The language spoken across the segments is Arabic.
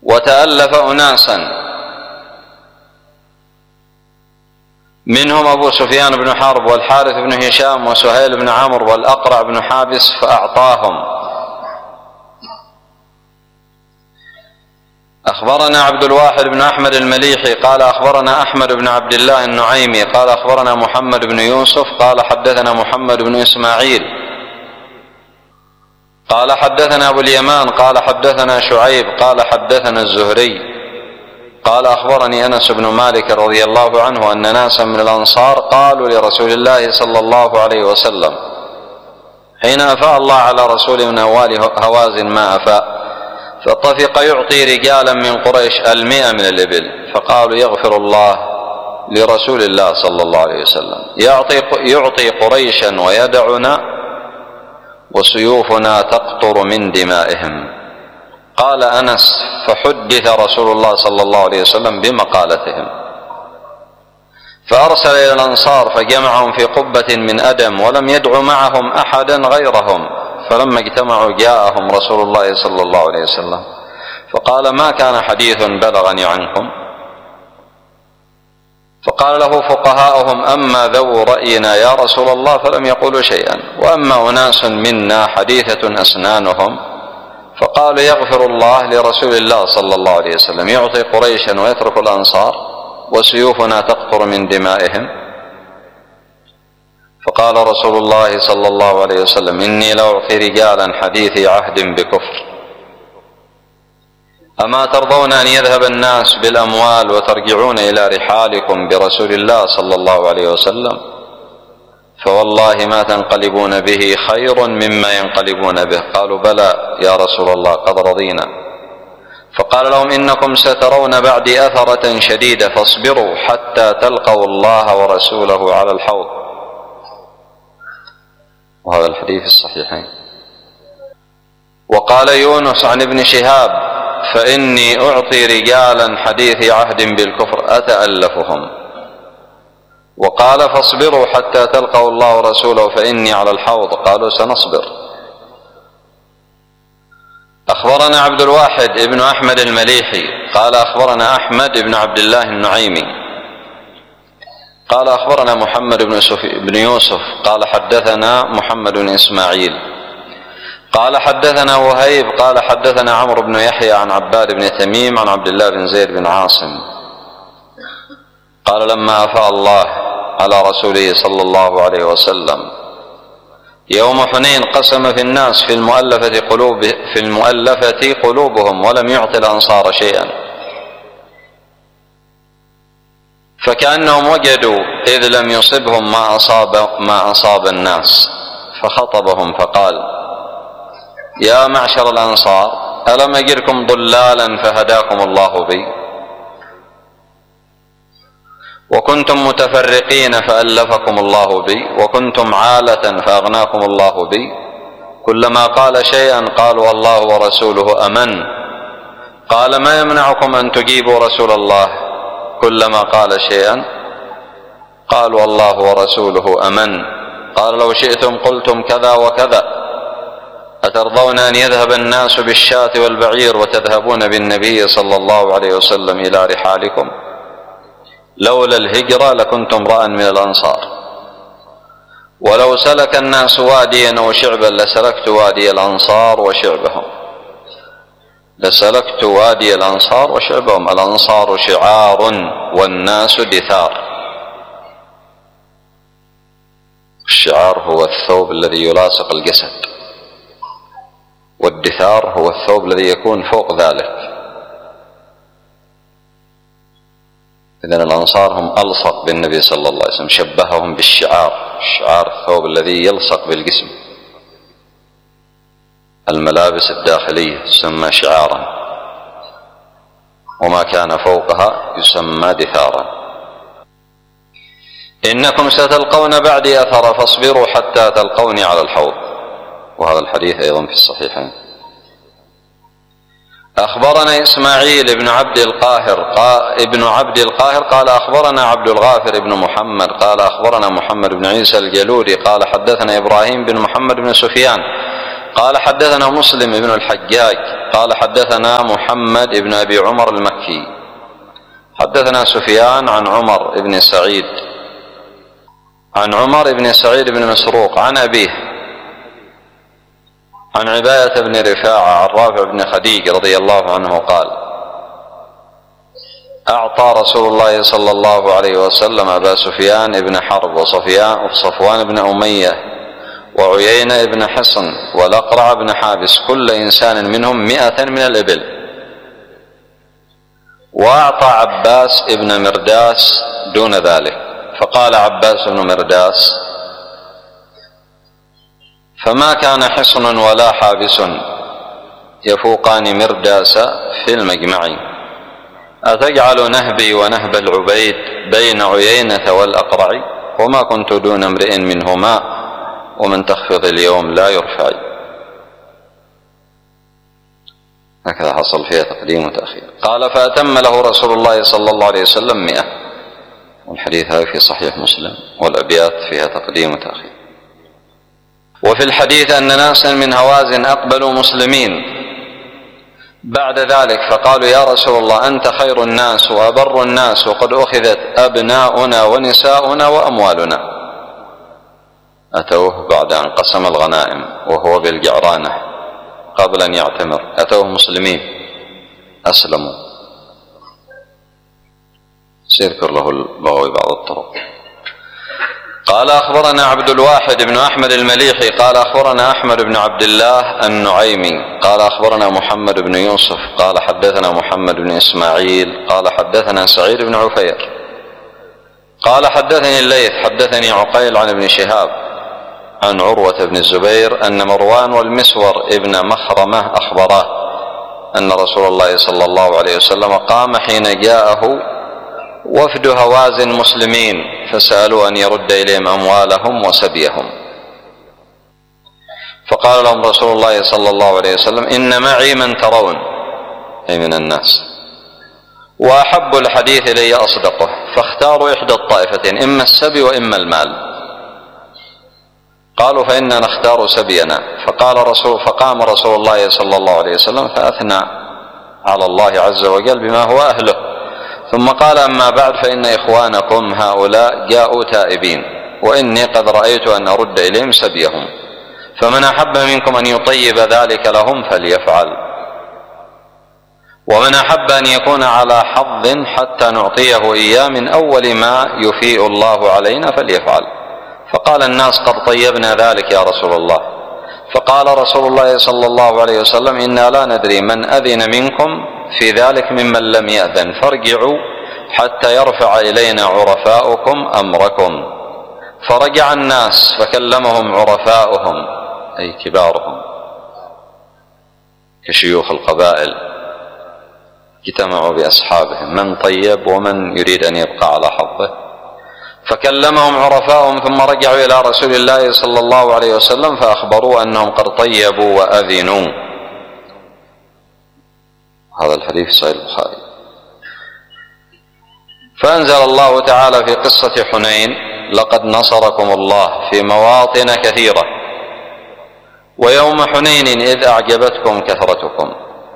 وتألف أناسا منهم أبو سفيان بن حرب والحارث بن هشام وسهيل بن عمرو والأقرع بن حابس فأعطاهم. أخبرنا عبد الواحد بن أحمد المليحي قال أخبرنا أحمد بن عبد الله النعيمي قال أخبرنا محمد بن يوسف قال حدثنا محمد بن إسماعيل قال حدثنا أبو اليمان قال حدثنا شعيب قال حدثنا الزهري قال أخبرني أنس بن مالك رضي الله عنه أن ناسا من الأنصار قالوا لرسول الله صلى الله عليه وسلم حين أفاء الله على رسوله من أموال هوازن ما أفاء فطفق يعطي رجالا من قريش 100 من الإبل، فقالوا يغفر الله لرسول الله صلى الله عليه وسلم يعطي قريشا ويدعنا وسيوفنا تقطر من دمائهم. قال أنس فحدث رسول الله صلى الله عليه وسلم بمقالتهم، فأرسل إلى الأنصار فجمعهم في قبة من أدم ولم يدع معهم أحدا غيرهم، فلما اجتمعوا جاءهم رسول الله صلى الله عليه وسلم فقال ما كان حديث بلغني عنكم؟ فقال له فقهاؤهم أما ذو رأينا يا رسول الله فلم يقولوا شيئا، وأما أناس منا حديثة أسنانهم فقالوا يغفر الله لرسول الله صلى الله عليه وسلم يعطي قريشا ويترك الأنصار وسيوفنا تقطر من دمائهم. فقال رسول الله صلى الله عليه وسلم إني لأعطي رجالا حديثي عهد بكفر، أما ترضون أن يذهب الناس بالأموال وترجعون إلى رحالكم برسول الله صلى الله عليه وسلم؟ فوالله ما تنقلبون به خير مما ينقلبون به. قالوا بلى يا رسول الله قد رضينا. فقال لهم إنكم سترون بعدي أثرة شديدة فاصبروا حتى تلقوا الله ورسوله على الحوض. وهذا الحديث الصحيحين. وقال يونس عن ابن شهاب فإني أعطي رجالا حديث عهد بالكفر أتألفهم. وقال فاصبروا حتى تلقوا الله ورسوله فإني على الحوض. قالوا سنصبر. أخبرنا عبد الواحد ابن أحمد المليحي قال أخبرنا أحمد بن عبد الله النعيمي قال أخبرنا محمد بن يوسف قال حدثنا محمد بن إسماعيل قال حدثنا وهيب قال حدثنا عمرو بن يحيى عن عباد بن تميم عن عبد الله بن زيد بن عاصم قال لما أفاء الله على رسوله صلى الله عليه وسلم يوم حنين قسم في الناس في المؤلفة قلوبهم ولم يعط الأنصار شيئا، فكأنهم وجدوا إذ لم يصبهم ما أصاب الناس، فخطبهم فقال يا معشر الأنصار ألم أجركم ضلالا فهداكم الله بي، وكنتم متفرقين فألفكم الله بي، وكنتم عالة فأغناكم الله بي. كلما قال شيئا قالوا الله ورسوله أمن. قال ما يمنعكم أن تجيبوا رسول الله؟ كلما قال شيئا قالوا الله ورسوله أمن. قال لو شئتم قلتم كذا وكذا. أترضون أن يذهب الناس بالشاة والبعير وتذهبون بالنبي صلى الله عليه وسلم إلى رحالكم؟ لولا الهجرة لكنت امرأ من الأنصار، ولو سلك الناس واديا أو شعبا لسلكت وادي الأنصار وشعبهم. لسلكت وادي الأنصار وشعبهم. الأنصار شعار والناس دثار. الشعار هو الثوب الذي يلاصق الجسد، والدثار هو الثوب الذي يكون فوق ذلك. إذن الأنصار هم ألصق بالنبي صلى الله عليه وسلم، شبههم بالشعار. الشعار الثوب الذي يلصق بالجسم. الملابس الداخلية تسمى شعارا، وما كان فوقها يسمى دثارا. إنكم ستلقون بعدي أثر فاصبروا حتى تلقوني على الحوض. وهذا الحديث أيضا في الصحيحين. أخبرنا إسماعيل بن عبد القاهر قال أخبرنا عبد الغافر بن محمد قال أخبرنا محمد بن عيسى الجلودي قال حدثنا إبراهيم بن محمد بن سفيان قال حدثنا مسلم بن الحجاج قال حدثنا محمد بن أبي عمر المكي حدثنا سفيان عن عمر بن سعيد بن مسروق عن أبيه عن عباية بن رفاعة عن رافع بن خديج رضي الله عنه قال: أعطى رسول الله صلى الله عليه وسلم أبا سفيان بن حرب وصفوان بن أمية وعيينة بن حصن والأقرع بن حابس كل إنسان منهم 100 من الإبل، وأعطى عباس بن مرداس دون ذلك. فقال عباس بن مرداس: فما كان حصن ولا حابس يفوقان مرداس في المجمع، أتجعل نهبي ونهب العبيد بين عيينة والأقرع؟ وما كنت دون امرئ منهما، ومن تخفض اليوم لا يرفع. هكذا حصل فيها تقديم وتأخير. قال: فأتم له رسول الله صلى الله عليه وسلم 100. والحديث هذا في صحيح مسلم، والأبيات فيها تقديم وتأخير. وفي الحديث أن ناسا من هوازن أقبلوا مسلمين بعد ذلك فقالوا: يا رسول الله، أنت خير الناس وأبر الناس، وقد أخذت أبناؤنا ونساؤنا وأموالنا. أتوه بعد أن قسم الغنائم وهو بالجعرانة قبل أن يعتمر، أتوه مسلمين أسلموا. سيذكر له البغوي بعض الطرق. قال: أخبرنا عبد الواحد بن أحمد المليحي قال: أخبرنا أحمد بن عبد الله النعيمي قال: أخبرنا محمد بن يوسف قال: حدثنا محمد بن إسماعيل قال: حدثنا سعيد بن عفير قال: حدثني الليث حدثني عقيل عن ابن شهاب عن عروة بن الزبير أن مروان والمسور ابن مخرمة أخبراه أن رسول الله صلى الله عليه وسلم قام حين جاءه وفد هوازن مسلمين فسألوا أن يرد إليهم أموالهم وسبيهم، فقال لهم رسول الله صلى الله عليه وسلم: إن معي من ترون، أي من الناس، وأحب الحديث إلي أصدقه، فاختاروا إحدى الطائفتين، إما السبي وإما المال. قالوا: فإننا نختار سبينا. فقام رسول الله صلى الله عليه وسلم فأثنى على الله عز وجل بما هو أهله، ثم قال: أما بعد، فإن إخوانكم هؤلاء جاءوا تائبين، وإني قد رأيت أن أرد إليهم سبيهم، فمن أحب منكم أن يطيب ذلك لهم فليفعل، ومن أحب أن يكون على حظ حتى نعطيه إياه من أول ما يفيء الله علينا فليفعل. فقال الناس: قد طيبنا ذلك يا رسول الله. فقال رسول الله صلى الله عليه وسلم: إنا لا ندري من أذن منكم في ذلك ممن لم يأذن، فارجعوا حتى يرفع إلينا عرفاؤكم أمركم. فرجع الناس فكلمهم عرفاؤهم، أي كبارهم كشيوخ القبائل، اجتمعوا بأصحابهم من طيب ومن يريد أن يبقى على حظه، فكلمهم عرفاؤهم ثم رجعوا إلى رسول الله صلى الله عليه وسلم فأخبروا أنهم قد طيبوا وأذنوا. هذا الحديث في صحيح البخاري. فأنزل الله تعالى في قصة حنين: لقد نصركم الله في مواطن كثيرة ويوم حنين إذ أعجبتكم كثرتكم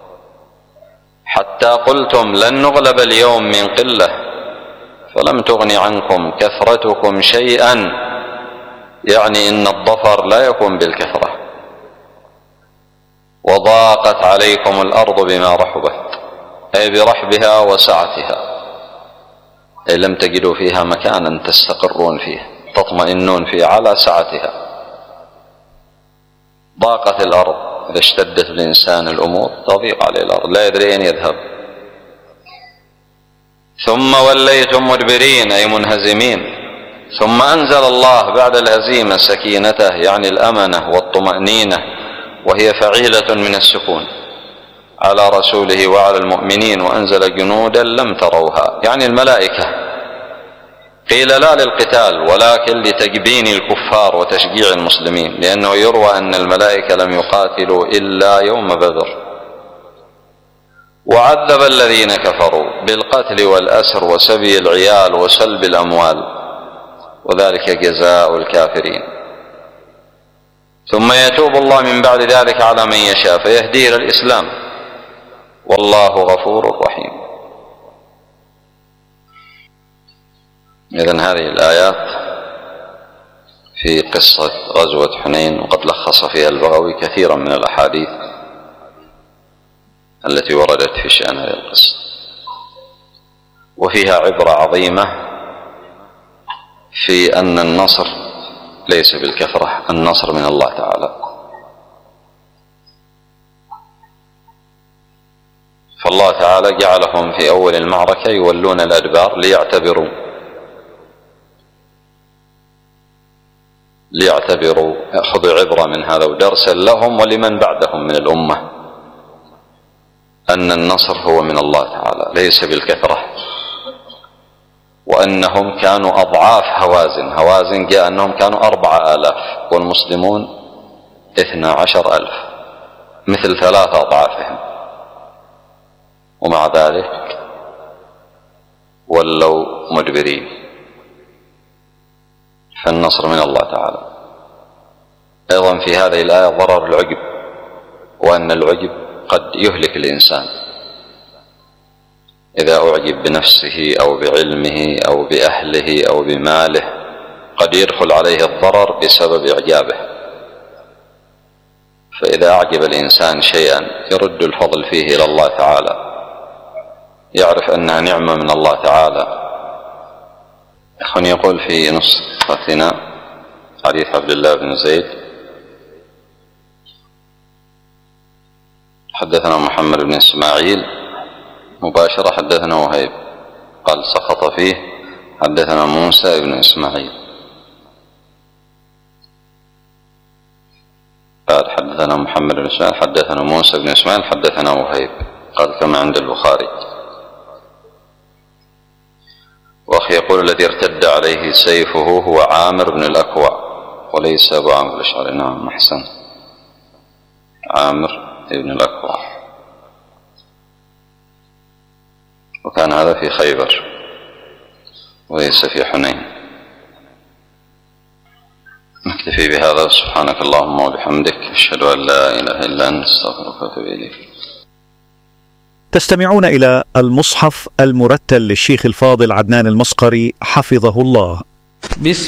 حتى قلتم لن نغلب اليوم من قلة فلم تغن عنكم كثرتكم شيئا، يعني إن الظفر لا يكون بالكثرة، وضاقت عليكم الأرض بما رحبت، أي برحبها وسعتها، أي لم تجدوا فيها مكانا تستقرون فيه تطمئنون فيه على سعتها. ضاقت الأرض، إذا اشتدت الإنسان الأمور تضيق عليه الأرض، لا يدري أين يذهب. ثم وليتم مدبرين، أي منهزمين. ثم أنزل الله بعد الهزيمة سكينته، يعني الأمنة والطمأنينة، وهي فعيلة من السكون، على رسوله وعلى المؤمنين، وأنزل جنودا لم تروها، يعني الملائكة. قيل لا للقتال ولكن لتجبين الكفار وتشجيع المسلمين، لأنه يروى أن الملائكة لم يقاتلوا إلا يوم بدر. وعذب الذين كفروا بالقتل والأسر وسبي العيال وسلب الأموال، وذلك جزاء الكافرين. ثم يتوب الله من بعد ذلك على من يشاء فيهديه إلى الإسلام، والله غفور رحيم. إذن هذه الآيات في قصة غزوة حنين، وقد لخص فيها البغوي كثيرا من الأحاديث التي وردت في شأن هذه القصة، وفيها عبرة عظيمة في أن النصر ليس بالكثرة، النصر من الله تعالى. فالله تعالى جعلهم في أول المعركة يولون الأدبار ليعتبروا يأخذوا عبرة من هذا ودرسا لهم ولمن بعدهم من الأمة، أن النصر هو من الله تعالى ليس بالكثرة، وأنهم كانوا أضعاف هوازن جاء أنهم كانوا 4000 والمسلمون 12000، مثل 3 أضعافهم، ومع ذلك ولوا مدبرين. فالنصر من الله تعالى. أيضا في هذه الآية ضرر العجب، وأن العجب قد يهلك الإنسان إذا أعجب بنفسه أو بعلمه أو بأهله أو بماله، قد يدخل عليه الضرر بسبب إعجابه. فإذا أعجب الإنسان شيئا يرد الفضل فيه إلى الله تعالى، يعرف أنها نعمة من الله تعالى. أخواني يقول في نسختنا حديث عبد الله بن زيد حدثنا محمد بن إسماعيل مباشرة حدثنا وهيب، قال سقط فيه حدثنا موسى بن إسماعيل، قال حدثنا محمد بن إسماعيل حدثنا موسى بن إسماعيل حدثنا وهيب، قال كما عند البخاري. وأخي يقول الذي ارتد عليه سيفه هو عامر بن الأكوع وليس أبو عامر الأشعري. نعم أحسن، عامر بن الأكوع، وكان هذا في خيبر وليس في حنين. نكتفي بهذا، سبحانك اللهم وبحمدك، أشهد أن لا إله إلا أنت، أستغفرك وأتوب إليك. تستمعون إلى المصحف المرتل للشيخ الفاضل عدنان المصقري حفظه الله.